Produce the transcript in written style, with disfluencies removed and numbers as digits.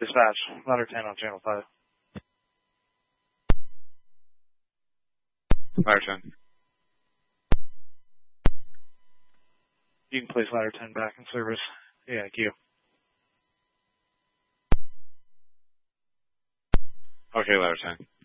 Dispatch, ladder 10 on channel 5. Ladder 10. You can place ladder 10 back in service. Yeah, Q. Okay, ladder 10.